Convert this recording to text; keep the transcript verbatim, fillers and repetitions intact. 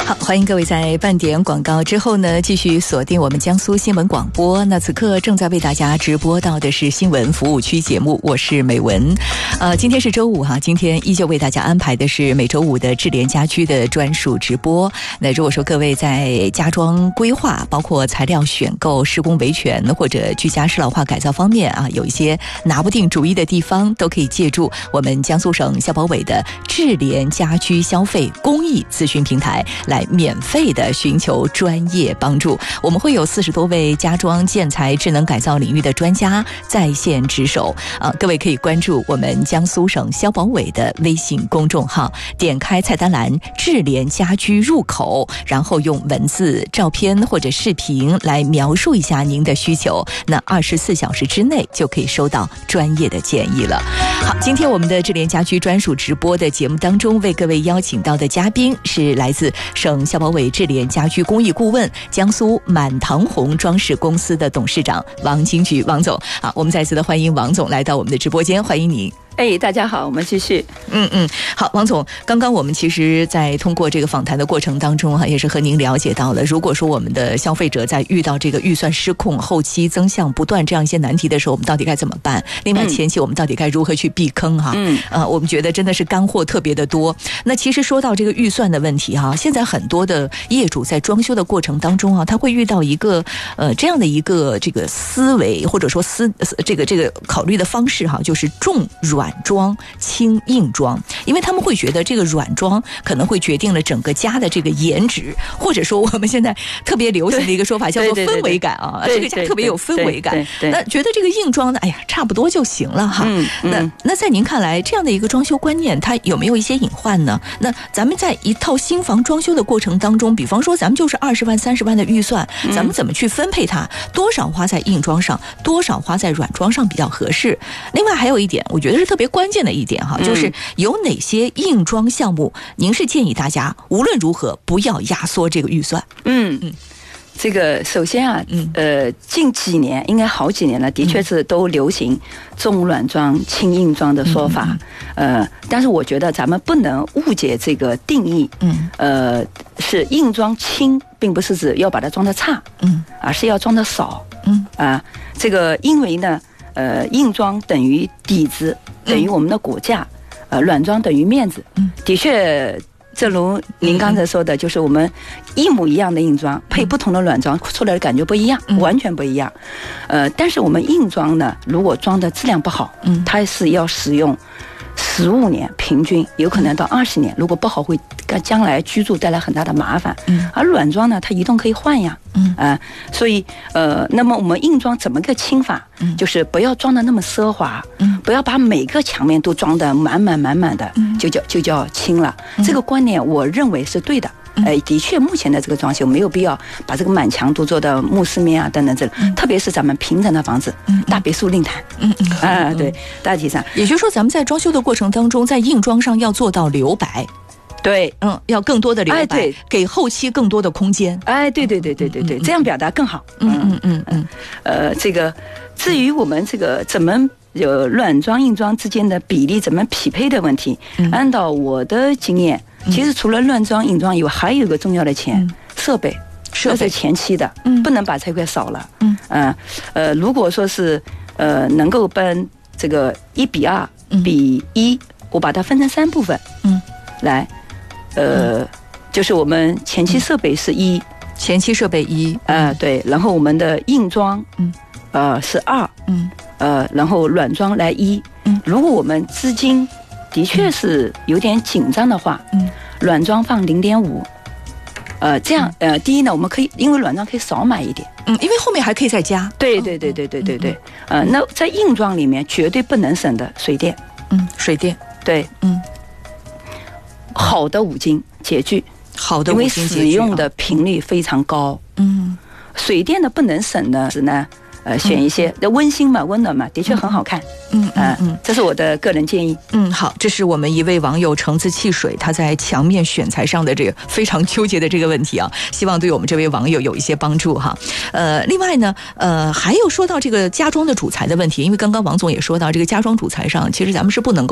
好，欢迎各位在半点广告之后呢，继续锁定我们江苏新闻广播。那此刻正在为大家直播到的是新闻服务区节目，我是美文。呃，今天是周五哈，今天依旧为大家安排的是每周五的智联家居的专属直播。那如果说各位在家装规划，包括材料选购、施工维权或者居家适老化改造方面啊，有一些拿不定主意的地方，都可以借助我们江苏省消保委的智联家居消费公益咨询平台来免费的寻求专业帮助。我们会有四十多位家装建材智能改造领域的专家在线值守啊，各位可以关注我们江苏省消保委的微信公众号，点开菜单栏智联家居入口，然后用文字、照片或者视频来描述一下您的需求，那二十四小时之内就可以收到专业的建议了。好，今天我们的智联家居专属直播的节目当中，为各位邀请到的嘉宾是来自省消保委智联家居公益顾问、江苏满堂红装饰公司的董事长王金菊王总。好，我们再次的欢迎王总来到我们的直播间，欢迎您。 哎，大家好，我们继续。 嗯嗯，好，王总，刚刚我们其实在通过这个访谈的过程当中哈，也是和您了解到了，如果说我们的消费者在遇到这个预算失控、后期增项不断这样一些难题的时候，我们到底该怎么办？另外，前期我们到底该如何去避坑哈？嗯，呃，我们觉得真的是干货特别的多。那其实说到这个预算的问题哈，现在很多的业主在装修的过程当中啊，他会遇到一个呃这样的一个这个思维或者说思这个这个考虑的方式哈，就是重软装轻硬装，因为他们会觉得这个软装可能会决定了整个家的这个颜值，或者说我们现在特别流行的一个说法叫做氛围感啊，这个家特别有氛围感。那觉得这个硬装呢，哎呀，差不多就行了哈。嗯嗯、那那在您看来，这样的一个装修观念，它有没有一些隐患呢？那咱们在一套新房装修的过程当中，比方说咱们就是二十万、三十万的预算，咱们怎么去分配它？多少花在硬装上，多少花在软装上比较合适？另外还有一点，我觉得是特别关键的一点哈，就是有哪些硬装项目，您是建议大家无论如何不要压缩这个预算？嗯嗯。 这个首先啊，呃，近几年应该好几年了，的确是都流行重软装、轻硬装的说法。呃，但是我觉得咱们不能误解这个定义。嗯，呃，是硬装轻，并不是指要把它装得差，嗯，而是要装得少。嗯啊，这个因为呢，呃，硬装等于底子，等于我们的骨架，呃，软装等于面子。嗯，的确。正如您刚才说的，就是我们一模一样的硬装配不同的软装出来的感觉不一样，完全不一样。呃，但是我们硬装呢，如果装的质量不好，它是要使用十五年，平均有可能到二十年，如果不好会给将来居住带来很大的麻烦。而软装呢，它移动可以换呀。嗯啊、呃，所以呃，那么我们硬装怎么个轻法？嗯，就是不要装的那么奢华，嗯，不要把每个墙面都装得满满满满的，嗯，就叫就叫轻了。嗯、这个观念我认为是对的。呃，的确，目前的这个装修没有必要把这个满墙都做到木饰面啊等等这，嗯、特别是咱们平整的房子，嗯、大别墅另谈。嗯嗯啊，对，大体上， 也就是说，咱们在装修的过程当中，在硬装上要做到留白。 对， 嗯，要更多的留白，哎、对，给后期更多的空间。 哎，对对对对对对，嗯、这样表达更好。嗯嗯嗯嗯，呃，这个至于我们这个怎么有软装硬装之间的比例怎么匹配的问题，嗯、按照我的经验，其实除了软装硬装以外，还有一个重要的钱，嗯、设备，设备前期的，嗯、不能把这块少了。嗯啊 呃, 呃，如果说是呃能够分这个一比二比一，嗯、我把它分成三部分，嗯，来。呃，嗯、就是我们前期设备是一， 前期设备一， 呃，对，然后我们的硬装，嗯，呃是二，嗯，呃，然后软装来一，嗯，如果我们资金的确是有点紧张的话，嗯，软装放零点五，呃，这样，呃，第一呢，我们可以因为软装可以少买一点， 嗯，因为后面还可以再加， 对对对对对对对，呃，那在硬装里面绝对不能省的水电， 嗯，水电， 对，嗯。好的五金洁具， 好的五金洁具， 因为使用的频率非常高。嗯，水电的不能省的是呢，呃，选一些的温馨嘛、温暖嘛，的确很好看。嗯嗯嗯，这是我的个人建议。 嗯，好，这是我们一位网友橙子汽水他在墙面选材上的这个非常纠结的这个问题啊，希望对我们这位网友有一些帮助哈。呃，另外呢，呃，还有说到这个家装的主材的问题，因为刚刚王总也说到这个家装主材上，其实咱们是不能够